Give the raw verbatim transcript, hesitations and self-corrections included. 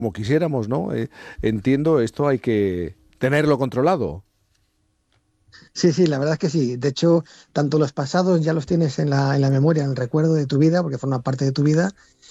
como quisiéramos, ¿no? Eh, entiendo, esto hay que tenerlo controlado. Sí, sí, la verdad es que sí. De hecho, tanto los pasados ya los tienes en la, en la memoria, en el recuerdo de tu vida, porque forman parte de tu vida,